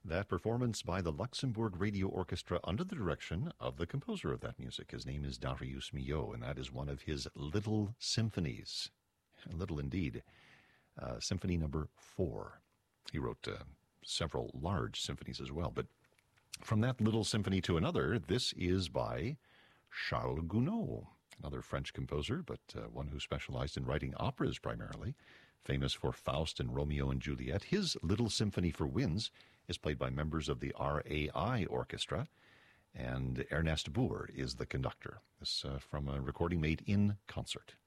That performance by the Luxembourg Radio Orchestra under the direction of the composer of that music. His name is Darius Milhaud, and that is one of his little symphonies. Little indeed. Symphony number 4. He wrote several large symphonies as well, but from that little symphony to another, this is by Charles Gounod, another French composer, but one who specialized in writing operas primarily, famous for Faust and Romeo and Juliet. His Little Symphony for Winds is played by members of the RAI Orchestra, and Ernest Boer is the conductor. This from a recording made in concert.